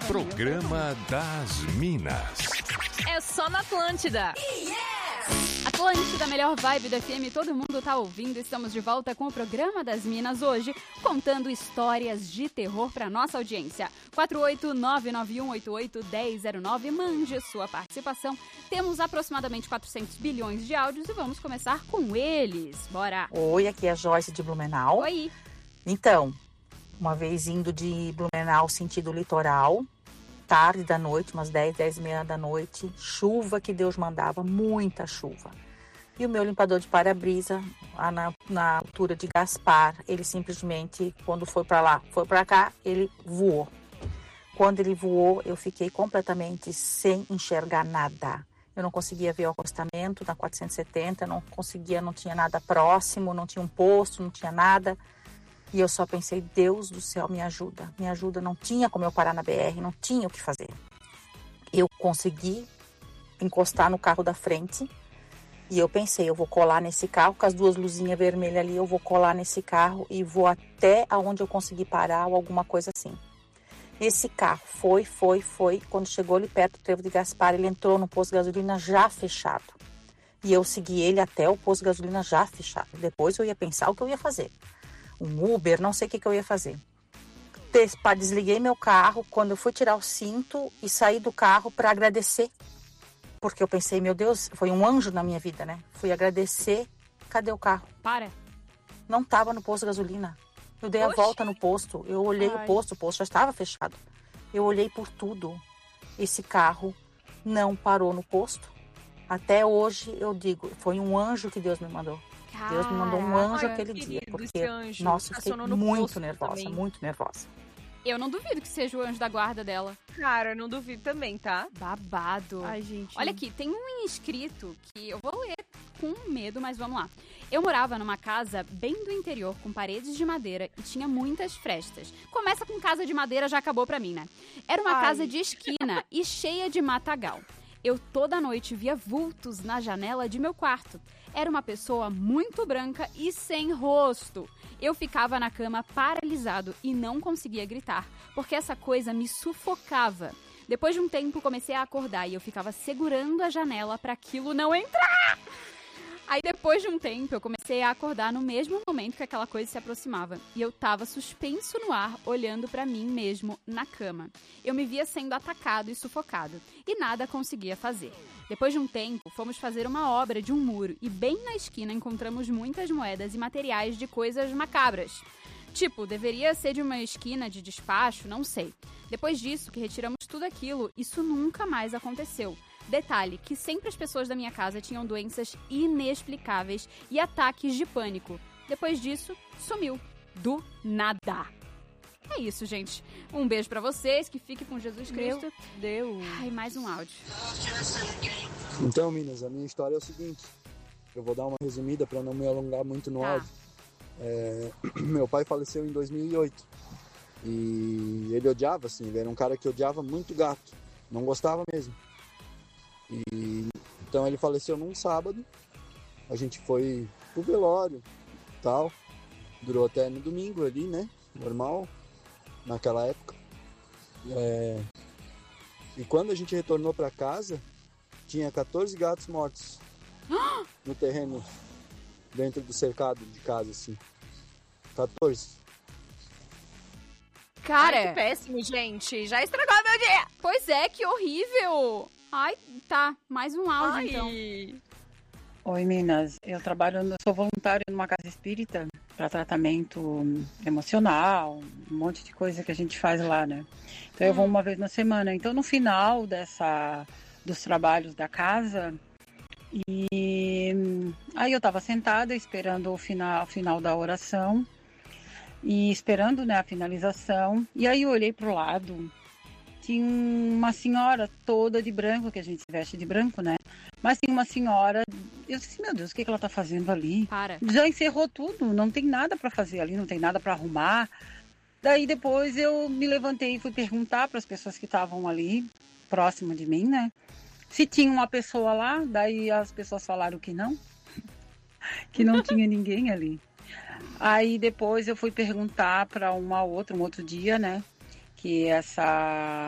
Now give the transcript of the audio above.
Programa das Minas. É só na Atlântida. Atlântida, melhor vibe da FM, todo mundo tá ouvindo. Estamos de volta com o Programa das Minas hoje, contando histórias de terror para nossa audiência. 48991881009, mande sua participação. Temos aproximadamente 400 bilhões de áudios e vamos começar com eles. Bora! Oi, aqui é a Joyce de Blumenau. Oi! Então, uma vez indo de Blumenau sentido litoral, tarde da noite, umas 10h30 da noite, chuva que Deus mandava, muita chuva. E o meu limpador de para-brisa, na altura de Gaspar, ele simplesmente, quando foi para lá, foi para cá, ele voou. Quando ele voou, eu fiquei completamente sem enxergar nada. Eu não conseguia ver o acostamento na 470, não tinha nada próximo, não tinha um posto, não tinha nada. E eu só pensei, Deus do céu, me ajuda, não tinha como eu parar na BR, não tinha o que fazer. Eu consegui encostar no carro da frente e eu pensei, eu vou colar nesse carro, com as duas luzinhas vermelhas ali, eu vou colar nesse carro e vou até aonde eu conseguir parar ou alguma coisa assim. Esse carro foi, quando chegou ali perto do trevo de Gaspar, ele entrou no posto de gasolina já fechado. E eu segui ele até o posto de gasolina já fechado. Depois eu ia pensar o que eu ia fazer. Um Uber, não sei o que eu ia fazer. Desliguei meu carro quando eu fui tirar o cinto e saí do carro para agradecer. Porque eu pensei, meu Deus, foi um anjo na minha vida, né? Fui agradecer, cadê o carro? Para! Não estava no posto de gasolina. Eu dei a volta no posto, eu olhei o posto já estava fechado. Eu olhei por tudo. Esse carro não parou no posto. Até hoje eu digo, foi um anjo que Deus me mandou. Deus me mandou um anjo aquele dia, porque, nossa, eu fiquei muito nervosa. Eu não duvido que seja o anjo da guarda dela. Cara, eu não duvido também, tá? Babado. Ai, gente. Olha aqui, tem um inscrito que eu vou ler com medo, mas vamos lá. Eu morava numa casa bem do interior, com paredes de madeira e tinha muitas frestas. Começa com casa de madeira, já acabou pra mim, né? Era uma casa de esquina e cheia de matagal. Eu toda noite via vultos na janela de meu quarto. Era uma pessoa muito branca e sem rosto. Eu ficava na cama paralisado e não conseguia gritar, porque essa coisa me sufocava. Depois de um tempo comecei a acordar e eu ficava segurando a janela para aquilo não entrar. Aí depois de um tempo eu comecei a acordar no mesmo momento que aquela coisa se aproximava. E eu tava suspenso no ar, olhando pra mim mesmo na cama. Eu me via sendo atacado e sufocado. E nada conseguia fazer. Depois de um tempo, fomos fazer uma obra de um muro. E bem na esquina encontramos muitas moedas e materiais de coisas macabras. Tipo, deveria ser de uma esquina de despacho, não sei. Depois disso, que retiramos tudo aquilo, isso nunca mais aconteceu. Detalhe, que sempre as pessoas da minha casa tinham doenças inexplicáveis e ataques de pânico. Depois disso, sumiu. Do nada. É isso, gente. Um beijo pra vocês, que fique com Jesus Cristo. Meu Deus. Ai, mais um áudio. Então, meninas, a minha história é o seguinte. Eu vou dar uma resumida pra não me alongar muito no áudio. Meu pai faleceu em 2008. E ele odiava, assim, ele era um cara que odiava muito gato. Não gostava mesmo. Então ele faleceu num sábado, a gente foi pro velório e tal, durou até no domingo ali, né, normal, naquela época. E quando a gente retornou pra casa, tinha 14 gatos mortos no terreno, dentro do cercado de casa, assim, 14. Cara, Ai, que péssimo, gente, já estragou meu dia. Pois é, que horrível. Ai, tá, mais um áudio então. Oi, Minas. Eu sou voluntária numa casa espírita para tratamento emocional, um monte de coisa que a gente faz lá, né? Então eu vou uma vez na semana. Então no final dos trabalhos da casa, e aí eu tava sentada esperando o final da oração e esperando, né, a finalização. E aí eu olhei pro lado. Tinha uma senhora toda de branco, que a gente se veste de branco, né? Mas tinha uma senhora, eu disse, meu Deus, o que ela tá fazendo ali? Para. Já encerrou tudo, não tem nada para fazer ali, não tem nada para arrumar. Daí depois eu me levantei e fui perguntar para as pessoas que estavam ali, próximo de mim, né? Se tinha uma pessoa lá, daí as pessoas falaram que não tinha ninguém ali. Aí depois eu fui perguntar para um outro dia, né? Que essa